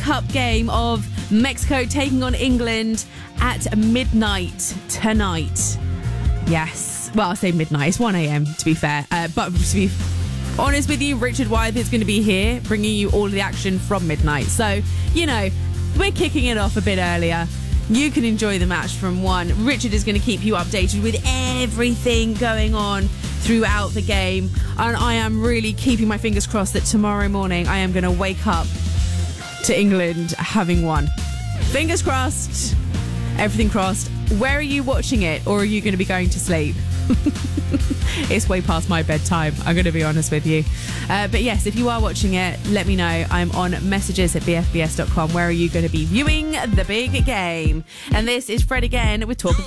Cup game of Mexico taking on England at midnight tonight. Yes. Well, I'll say midnight. It's 1 a.m. to be fair. But to be honest with you, Richard Wyeth is going to be here bringing you all of the action from midnight. So, you know, we're kicking it off a bit earlier. You can enjoy the match from 1. Richard is going to keep you updated with everything going on throughout the game. And I am really keeping my fingers crossed that tomorrow morning I am going to wake up to England having won. Fingers crossed. Everything crossed. Where are you watching it, or are you going to be going to sleep? It's way past my bedtime, I'm going to be honest with you. But yes, if you are watching it, let me know. I'm on messages@bfbs.com. Where are you going to be viewing the big game? And this is Fred again with Talk of